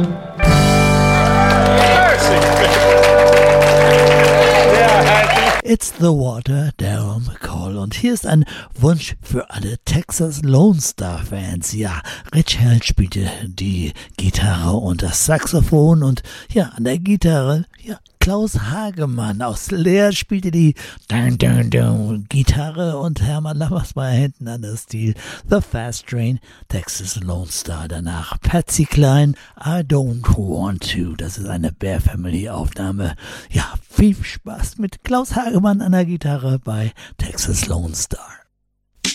It's the Water, Daryl McCall. Und hier ist ein Wunsch für alle Texas Lone Star Fans. Ja, Rich Held spielte die Gitarre und das Saxophon und ja, an der Gitarre, ja, Klaus Hagemann aus Leer spielte die Gitarre und Hermann Lammers war hinten an der Stil. The Fast Train, Texas Lone Star. Danach Patsy Cline, I Don't Want To. Das ist eine Bear Family Aufnahme. Ja, viel Spaß mit Klaus Hagemann an der Gitarre bei Texas Lone Star.